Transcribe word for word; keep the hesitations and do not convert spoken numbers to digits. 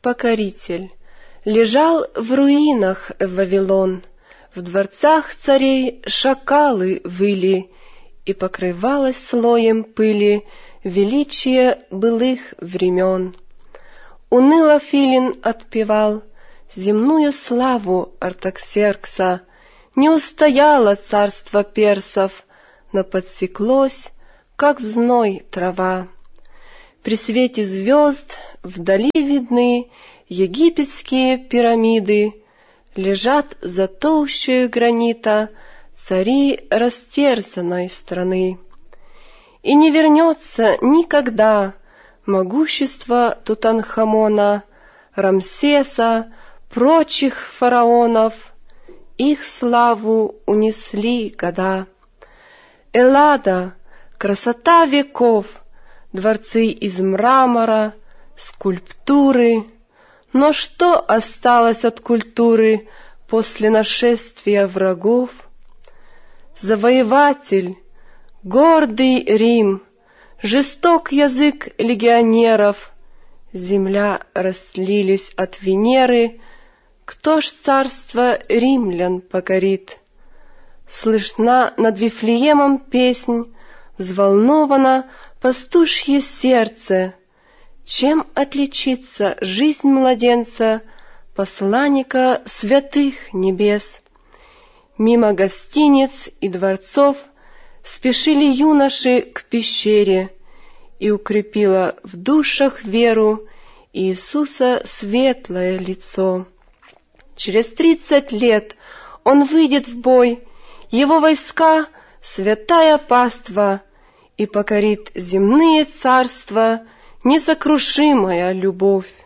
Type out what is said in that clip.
покоритель. Лежал в руинах Вавилон, в дворцах царей шакалы выли, и покрывалось слоем пыли величие былых времен. Уныло Филин отпевал земную славу Артаксеркса, не устояло царство персов, но подсеклось, как в зной трава. При свете звезд вдали видны египетские пирамиды, лежат за толщею гранита цари растерзанной страны. И не вернется никогда могущество Тутанхамона, Рамсеса, прочих фараонов, их славу унесли года. Эллада, красота веков, дворцы из мрамора, скульптуры. Но что осталось от культуры после нашествия врагов? Завоеватель, гордый Рим, жесток язык легионеров, земля растлились от Венеры, кто ж царство римлян покорит? Слышна над Вифлеемом песнь, взволновано пастушье сердце. Чем отличится жизнь младенца, посланника святых небес? Мимо гостиниц и дворцов спешили юноши к пещере, и укрепило в душах веру Иисуса светлое лицо. Через тридцать лет он выйдет в бой, его войска — святая паства, и покорит земные царства несокрушимая любовь.